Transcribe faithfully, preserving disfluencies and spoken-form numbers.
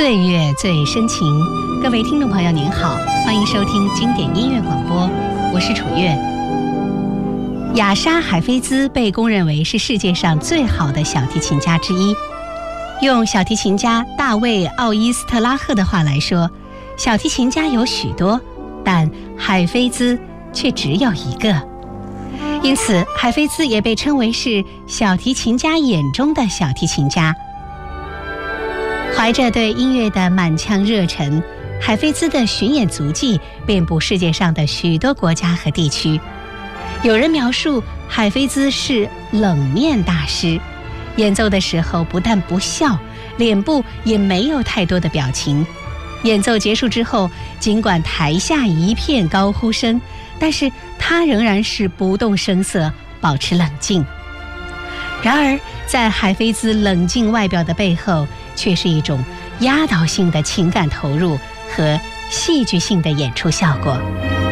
岁月最深情，各位听众朋友您好，欢迎收听经典音乐广播，我是楚月。雅莎·海菲兹被公认为是世界上最好的小提琴家之一。用小提琴家大卫·奥伊斯特拉赫的话来说，小提琴家有许多，但海菲兹却只有一个。因此，海菲兹也被称为是小提琴家眼中的小提琴家。怀着对音乐的满腔热忱，海菲兹的巡演足迹遍布世界上的许多国家和地区。有人描述海菲兹是冷面大师，演奏的时候不但不笑，脸部也没有太多的表情。演奏结束之后，尽管台下一片高呼声，但是他仍然是不动声色，保持冷静。然而，在海菲兹冷静外表的背后，却是一种压倒性的情感投入和戏剧性的演出效果。